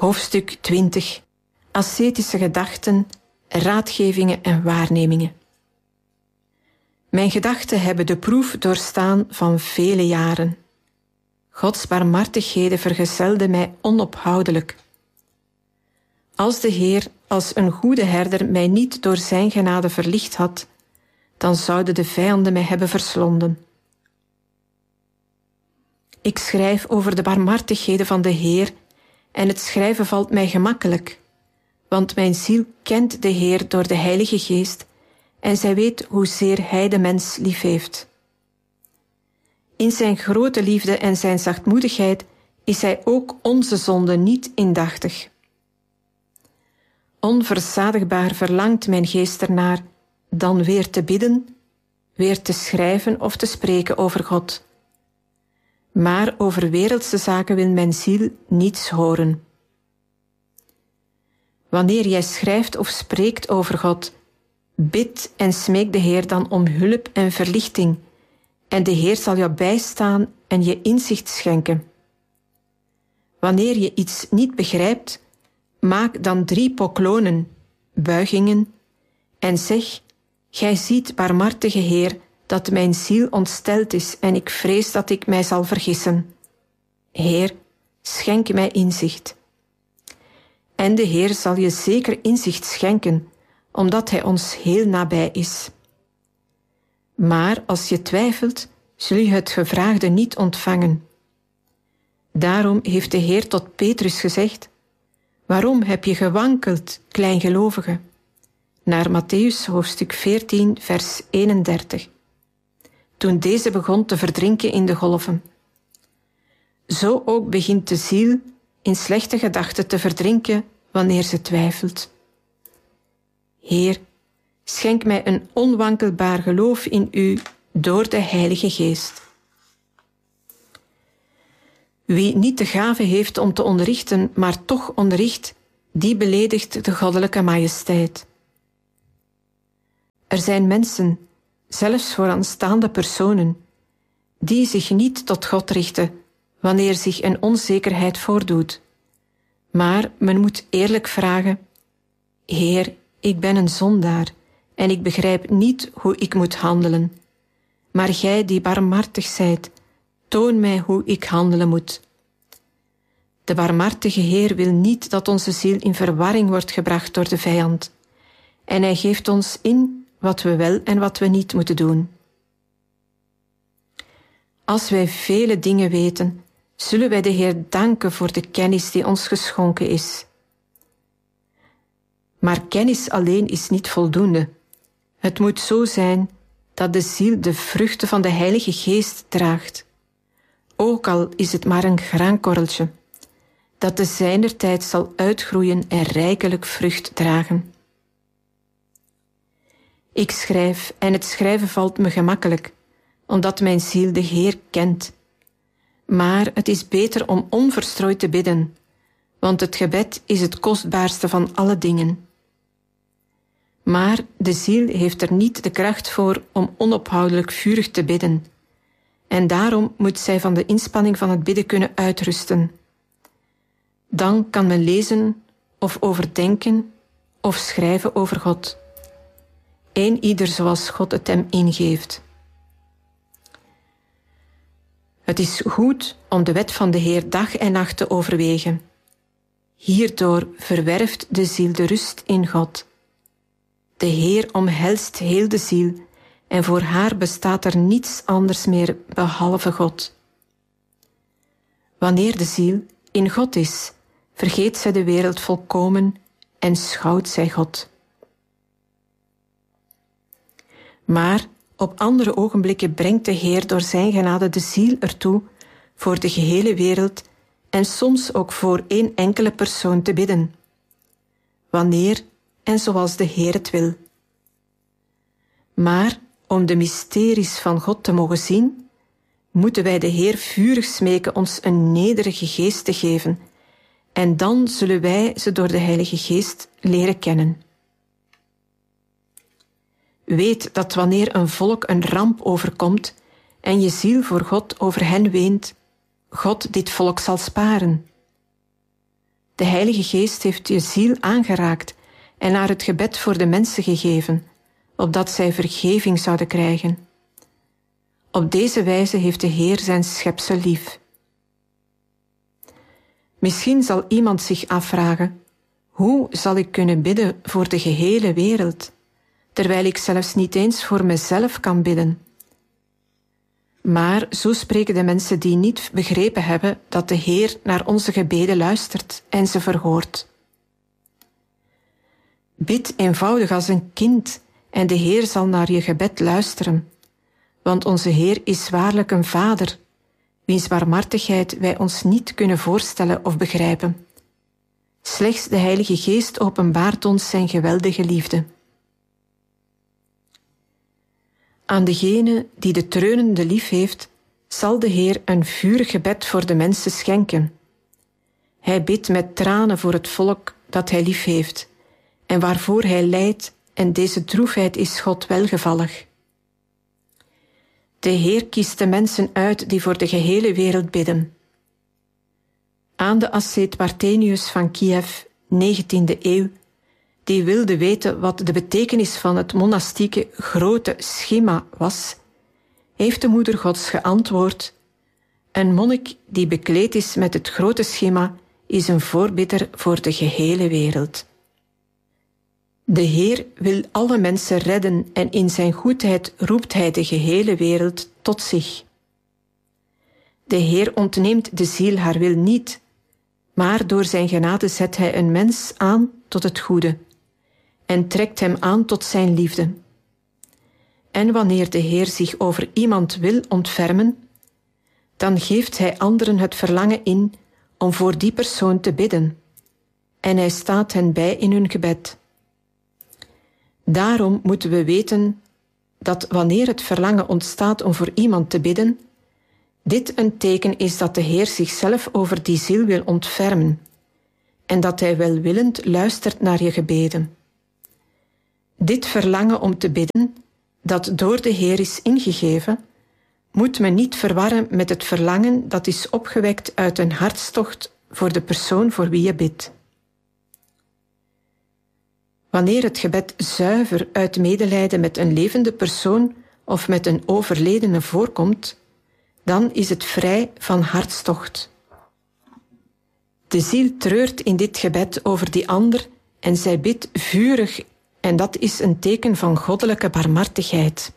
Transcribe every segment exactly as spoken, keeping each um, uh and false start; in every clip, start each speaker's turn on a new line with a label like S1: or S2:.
S1: Hoofdstuk twintig. Ascetische gedachten, raadgevingen en waarnemingen. Mijn gedachten hebben de proef doorstaan van vele jaren. Gods barmhartigheden vergezelden mij onophoudelijk. Als de Heer als een goede herder mij niet door zijn genade verlicht had, dan zouden de vijanden mij hebben verslonden. Ik schrijf over de barmhartigheden van de Heer en het schrijven valt mij gemakkelijk, want mijn ziel kent de Heer door de Heilige Geest en zij weet hoezeer Hij de mens lief heeft. In zijn grote liefde en zijn zachtmoedigheid is Hij ook onze zonde niet indachtig. Onverzadigbaar verlangt mijn geest ernaar dan weer te bidden, weer te schrijven of te spreken over God. Maar over wereldse zaken wil mijn ziel niets horen. Wanneer jij schrijft of spreekt over God, bid en smeek de Heer dan om hulp en verlichting, en de Heer zal jou bijstaan en je inzicht schenken. Wanneer je iets niet begrijpt, maak dan drie poklonen, buigingen, en zeg: Gij ziet, barmhartige Heer, dat mijn ziel ontsteld is en ik vrees dat ik mij zal vergissen. Heer, schenk mij inzicht. En de Heer zal je zeker inzicht schenken, omdat Hij ons heel nabij is. Maar als je twijfelt, zul je het gevraagde niet ontvangen. Daarom heeft de Heer tot Petrus gezegd: Waarom heb je gewankeld, kleingelovige? Naar Mattheüs hoofdstuk veertien, vers eenendertig. Toen deze begon te verdrinken in de golven. Zo ook begint de ziel in slechte gedachten te verdrinken wanneer ze twijfelt. Heer, schenk mij een onwankelbaar geloof in U door de Heilige Geest. Wie niet de gave heeft om te onderrichten, maar toch onderricht, die beledigt de goddelijke majesteit. Er zijn mensen, zelfs vooraanstaande personen, die zich niet tot God richten wanneer zich een onzekerheid voordoet. Maar men moet eerlijk vragen: Heer, ik ben een zondaar en ik begrijp niet hoe ik moet handelen. Maar Gij die barmhartig zijt, toon mij hoe ik handelen moet. De barmhartige Heer wil niet dat onze ziel in verwarring wordt gebracht door de vijand. En Hij geeft ons in wat we wel en wat we niet moeten doen. Als wij vele dingen weten, zullen wij de Heer danken voor de kennis die ons geschonken is. Maar kennis alleen is niet voldoende. Het moet zo zijn dat de ziel de vruchten van de Heilige Geest draagt. Ook al is het maar een graankorreltje, dat de zijnertijd zal uitgroeien en rijkelijk vrucht dragen. Ik schrijf en het schrijven valt me gemakkelijk, omdat mijn ziel de Heer kent. Maar het is beter om onverstrooid te bidden, want het gebed is het kostbaarste van alle dingen. Maar de ziel heeft er niet de kracht voor om onophoudelijk vurig te bidden, en daarom moet zij van de inspanning van het bidden kunnen uitrusten. Dan kan men lezen of overdenken of schrijven over God. Eén ieder zoals God het hem ingeeft. Het is goed om de wet van de Heer dag en nacht te overwegen. Hierdoor verwerft de ziel de rust in God. De Heer omhelst heel de ziel en voor haar bestaat er niets anders meer behalve God. Wanneer de ziel in God is, vergeet zij de wereld volkomen en schouwt zij God. Maar op andere ogenblikken brengt de Heer door zijn genade de ziel ertoe voor de gehele wereld en soms ook voor één enkele persoon te bidden. Wanneer en zoals de Heer het wil. Maar om de mysteries van God te mogen zien, moeten wij de Heer vurig smeken ons een nederige geest te geven, en dan zullen wij ze door de Heilige Geest leren kennen. Weet dat wanneer een volk een ramp overkomt en je ziel voor God over hen weent, God dit volk zal sparen. De Heilige Geest heeft je ziel aangeraakt en naar het gebed voor de mensen gegeven, opdat zij vergeving zouden krijgen. Op deze wijze heeft de Heer zijn schepsel lief. Misschien zal iemand zich afvragen, hoe zal ik kunnen bidden voor de gehele wereld, terwijl ik zelfs niet eens voor mezelf kan bidden? Maar zo spreken de mensen die niet begrepen hebben dat de Heer naar onze gebeden luistert en ze verhoort. Bid eenvoudig als een kind en de Heer zal naar je gebed luisteren, want onze Heer is waarlijk een Vader, wiens barmhartigheid wij ons niet kunnen voorstellen of begrijpen. Slechts de Heilige Geest openbaart ons zijn geweldige liefde. Aan degene die de treunende lief heeft, zal de Heer een vurig gebed voor de mensen schenken. Hij bidt met tranen voor het volk dat hij lief heeft en waarvoor hij lijdt, en deze droefheid is God welgevallig. De Heer kiest de mensen uit die voor de gehele wereld bidden. Aan de asceet Barthenius van Kiev, negentiende eeuw, die wilde weten wat de betekenis van het monastieke grote schema was, heeft de Moeder Gods geantwoord: een monnik die bekleed is met het grote schema is een voorbidder voor de gehele wereld. De Heer wil alle mensen redden en in zijn goedheid roept hij de gehele wereld tot zich. De Heer ontneemt de ziel haar wil niet, maar door zijn genade zet hij een mens aan tot het goede en trekt hem aan tot zijn liefde. En wanneer de Heer zich over iemand wil ontfermen, dan geeft hij anderen het verlangen in om voor die persoon te bidden, en hij staat hen bij in hun gebed. Daarom moeten we weten dat wanneer het verlangen ontstaat om voor iemand te bidden, dit een teken is dat de Heer zichzelf over die ziel wil ontfermen en dat hij welwillend luistert naar je gebeden. Dit verlangen om te bidden, dat door de Heer is ingegeven, moet men niet verwarren met het verlangen dat is opgewekt uit een hartstocht voor de persoon voor wie je bidt. Wanneer het gebed zuiver uit medelijden met een levende persoon of met een overledene voorkomt, dan is het vrij van hartstocht. De ziel treurt in dit gebed over die ander en zij bidt vurig, en dat is een teken van goddelijke barmhartigheid.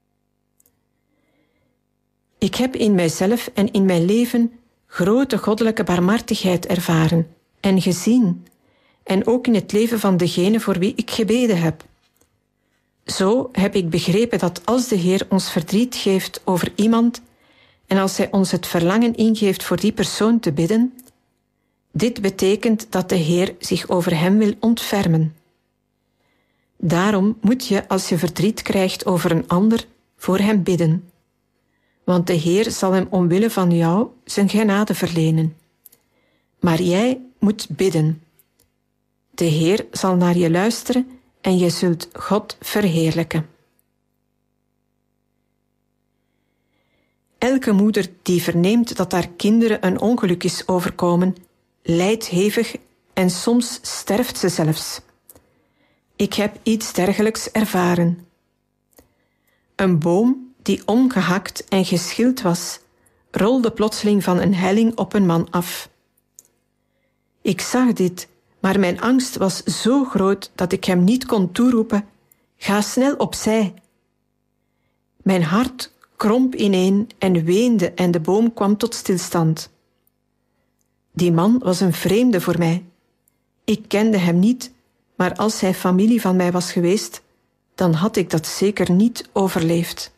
S1: Ik heb in mijzelf en in mijn leven grote goddelijke barmhartigheid ervaren en gezien, en ook in het leven van degene voor wie ik gebeden heb. Zo heb ik begrepen dat als de Heer ons verdriet geeft over iemand en als Hij ons het verlangen ingeeft voor die persoon te bidden, dit betekent dat de Heer zich over hem wil ontfermen. Daarom moet je, als je verdriet krijgt over een ander, voor hem bidden. Want de Heer zal hem omwille van jou zijn genade verlenen. Maar jij moet bidden. De Heer zal naar je luisteren en je zult God verheerlijken. Elke moeder die verneemt dat haar kinderen een ongeluk is overkomen, lijdt hevig en soms sterft ze zelfs. Ik heb iets dergelijks ervaren. Een boom die omgehakt en geschild was, rolde plotseling van een helling op een man af. Ik zag dit, maar mijn angst was zo groot dat ik hem niet kon toeroepen: ga snel opzij. Mijn hart kromp ineen en weende en de boom kwam tot stilstand. Die man was een vreemde voor mij. Ik kende hem niet, maar als hij familie van mij was geweest, dan had ik dat zeker niet overleefd.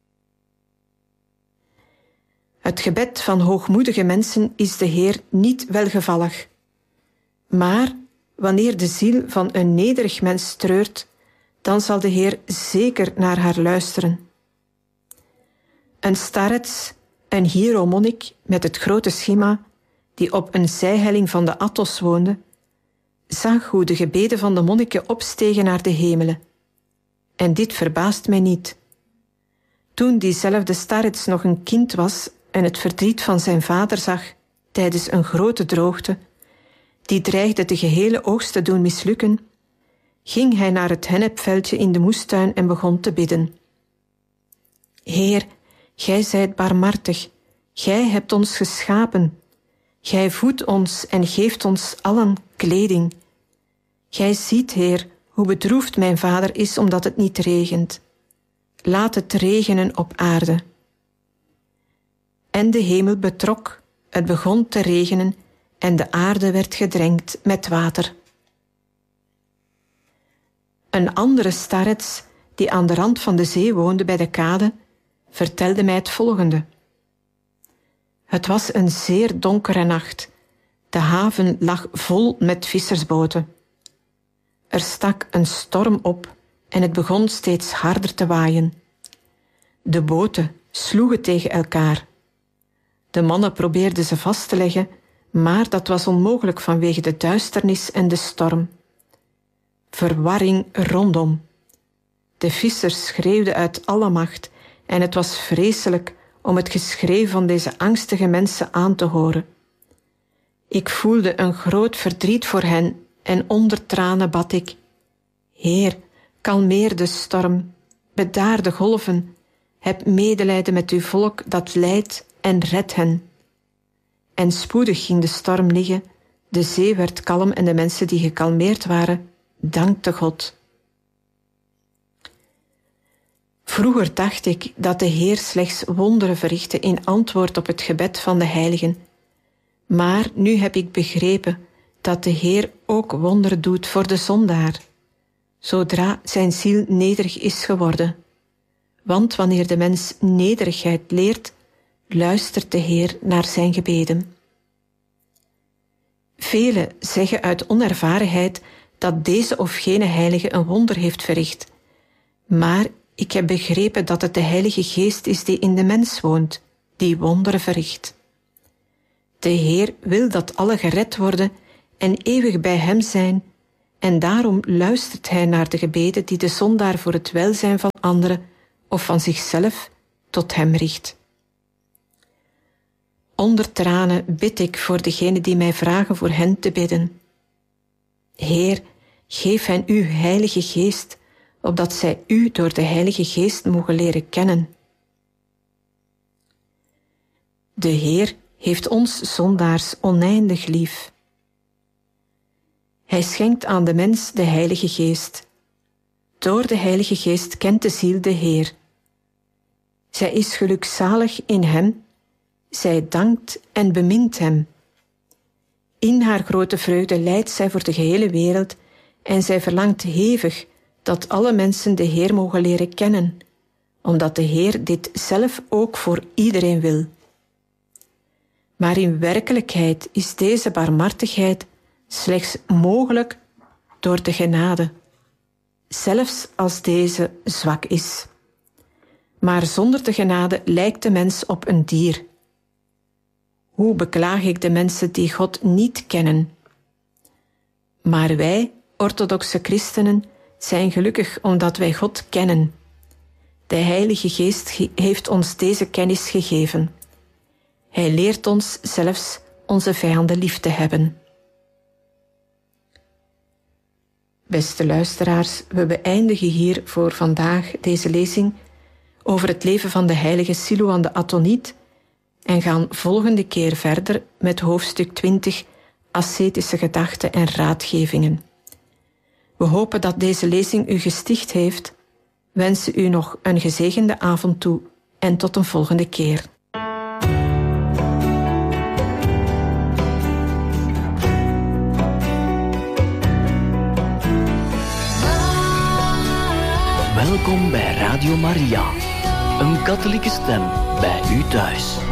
S1: Het gebed van hoogmoedige mensen is de Heer niet welgevallig. Maar wanneer de ziel van een nederig mens treurt, dan zal de Heer zeker naar haar luisteren. Een starets, een hieromonnik met het grote schema, die op een zijhelling van de Athos woonde, zag hoe de gebeden van de monniken opstegen naar de hemelen. En dit verbaast mij niet. Toen diezelfde starets nog een kind was en het verdriet van zijn vader zag tijdens een grote droogte, die dreigde de gehele oogst te doen mislukken, ging hij naar het hennepveldje in de moestuin en begon te bidden. Heer, gij zijt barmhartig, gij hebt ons geschapen, gij voedt ons en geeft ons allen kleding. Gij ziet, Heer, hoe bedroefd mijn vader is omdat het niet regent. Laat het regenen op aarde. En de hemel betrok, het begon te regenen en de aarde werd gedrenkt met water. Een andere starets, die aan de rand van de zee woonde bij de kade, vertelde mij het volgende. Het was een zeer donkere nacht. De haven lag vol met vissersboten. Er stak een storm op en het begon steeds harder te waaien. De boten sloegen tegen elkaar. De mannen probeerden ze vast te leggen, maar dat was onmogelijk vanwege de duisternis en de storm. Verwarring rondom. De vissers schreeuwden uit alle macht en het was vreselijk om het geschreeuw van deze angstige mensen aan te horen. Ik voelde een groot verdriet voor hen en onder tranen bad ik: Heer, kalmeer de storm, bedaar de golven, heb medelijden met uw volk dat lijdt en red hen. En spoedig ging de storm liggen, de zee werd kalm en de mensen die gekalmeerd waren, dankte God. Vroeger dacht ik dat de Heer slechts wonderen verrichtte in antwoord op het gebed van de heiligen. Maar nu heb ik begrepen dat de Heer ook wonderen doet voor de zondaar, zodra zijn ziel nederig is geworden. Want wanneer de mens nederigheid leert, luistert de Heer naar zijn gebeden. Velen zeggen uit onervarenheid dat deze of gene heilige een wonder heeft verricht. Maar ik heb begrepen dat het de Heilige Geest is die in de mens woont, die wonderen verricht. De Heer wil dat alle gered worden en eeuwig bij hem zijn, en daarom luistert hij naar de gebeden die de zondaar voor het welzijn van anderen of van zichzelf tot hem richt. Onder tranen bid ik voor degenen die mij vragen voor hen te bidden. Heer, geef hen uw Heilige Geest, opdat zij u door de Heilige Geest mogen leren kennen. De Heer heeft ons zondaars oneindig lief. Hij schenkt aan de mens de Heilige Geest. Door de Heilige Geest kent de ziel de Heer. Zij is gelukzalig in hem, zij dankt en bemint hem. In haar grote vreugde lijdt zij voor de gehele wereld en zij verlangt hevig dat alle mensen de Heer mogen leren kennen, omdat de Heer dit zelf ook voor iedereen wil. Maar in werkelijkheid is deze barmhartigheid slechts mogelijk door de genade, zelfs als deze zwak is. Maar zonder de genade lijkt de mens op een dier. Hoe beklaag ik de mensen die God niet kennen? Maar wij, orthodoxe christenen, zijn gelukkig omdat wij God kennen. De Heilige Geest heeft ons deze kennis gegeven. Hij leert ons zelfs onze vijanden lief te hebben. Beste luisteraars, we beëindigen hier voor vandaag deze lezing over het leven van de heilige Silouan de Attoniet en gaan volgende keer verder met hoofdstuk twintig, ascetische gedachten en raadgevingen. We hopen dat deze lezing u gesticht heeft, wensen u nog een gezegende avond toe en tot een volgende keer.
S2: Welkom bij Radio Maria, een katholieke stem bij u thuis.